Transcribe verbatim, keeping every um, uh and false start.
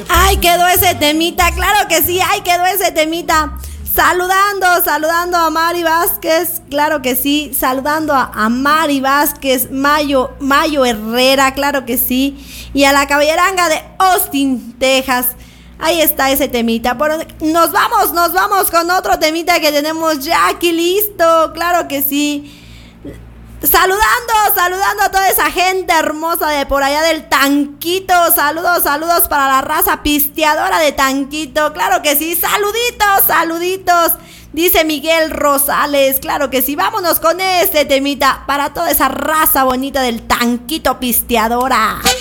Ay, quedó ese temita, claro que sí, ay, quedó ese temita. Saludando, saludando a Mari Vázquez, claro que sí, saludando a, a Mari Vázquez, Mayo, Mayo Herrera, claro que sí, y a la caballeranga de Austin, Texas. Ahí está ese temita. Pero nos vamos, nos vamos con otro temita que tenemos ya aquí listo, claro que sí. Saludando, saludando a toda esa gente hermosa de por allá del Tanquito. Saludos, saludos para la raza pisteadora de Tanquito. Claro que sí, saluditos, saluditos. Dice Miguel Rosales, claro que sí. Vámonos con este temita para toda esa raza bonita del Tanquito pisteadora.